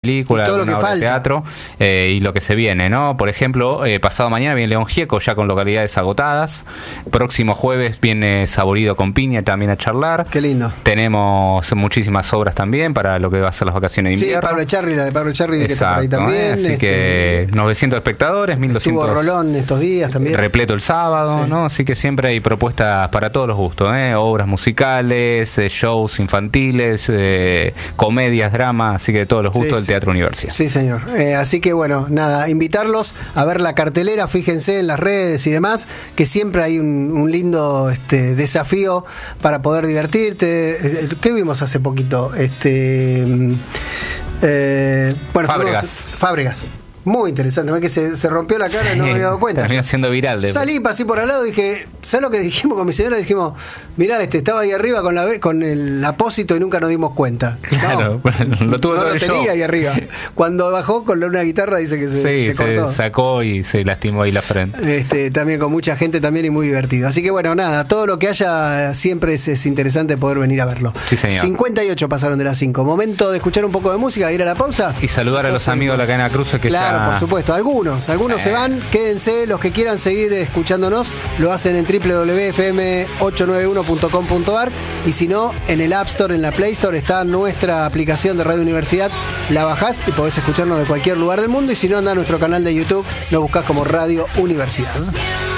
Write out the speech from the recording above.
película, todo lo que una obra de falta. teatro y lo que se viene, ¿no? Por ejemplo, pasado mañana viene León Gieco ya con localidades agotadas. Próximo jueves viene Saborido con Piña también a charlar. Qué lindo. Tenemos muchísimas obras también para lo que va a ser las vacaciones de Sí, invierno. Pablo Echarri, la de Pablo Echarri, que está por ahí Exacto, también. así que 900 espectadores, 1200. Tuvo Rolón estos días también. Repleto el sábado, Sí. ¿no? Así que siempre hay propuestas para todos los gustos, ¿eh? Obras musicales, shows infantiles, comedias, dramas, así que de todos los gustos del Teatro Universidad. Sí, señor. Así que bueno, nada, invitarlos a ver la cartelera, fíjense en las redes y demás, que siempre hay un lindo desafío para poder divertirte. ¿Qué vimos hace poquito? Bueno, Fábregas. Muy interesante, que se rompió la cara y no me había dado cuenta. Terminó siendo viral. Salí, pasé por al lado y dije, ¿sabes lo que dijimos con mi señora? Dijimos, mirá, estaba ahí arriba con el apósito y nunca nos dimos cuenta. Claro, no, lo tuvo no todo lo el tenía show. ahí arriba. Cuando bajó con una guitarra dice que se cortó. Se sacó y se lastimó ahí la frente. También con mucha gente también y muy divertido. Así que bueno, nada, todo lo que haya siempre es interesante poder venir a verlo. Sí, señor. 58 pasaron de las 5. Momento de escuchar un poco de música, ir a la pausa. Y saludar a los amigos de la cadena Cruce que claro, por supuesto. Algunos se van, quédense, los que quieran seguir escuchándonos, lo hacen en www.fm891.com.ar y si no, en el App Store, en la Play Store está nuestra aplicación de Radio Universidad, la bajás y podés escucharnos de cualquier lugar del mundo y si no, anda a nuestro canal de YouTube, lo buscás como Radio Universidad.